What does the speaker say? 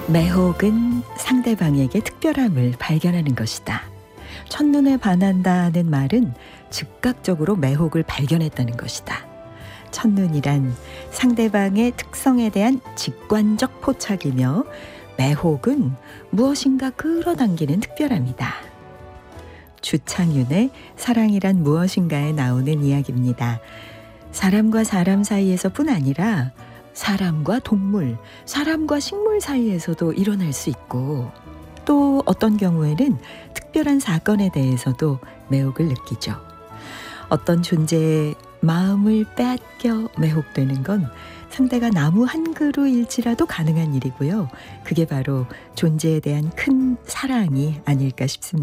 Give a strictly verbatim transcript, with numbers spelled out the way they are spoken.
매혹은 상대방에게 특별함을 발견하는 것이다. 첫눈에 반한다는 말은 즉각적으로 매혹을 발견했다는 것이다. 첫눈이란 상대방의 특성에 대한 직관적 포착이며 매혹은 무엇인가 끌어당기는 특별함이다. 주창윤의 사랑이란 무엇인가에 나오는 이야기입니다. 사람과 사람 사이에서뿐 아니라 사람과 동물, 사람과 식물 사이에서도 일어날 수 있고 또 어떤 경우에는 특별한 사건에 대해서도 매혹을 느끼죠. 어떤 존재의 마음을 빼앗겨 매혹되는 건 상대가 나무 한 그루일지라도 가능한 일이고요. 그게 바로 존재에 대한 큰 사랑이 아닐까 싶습니다.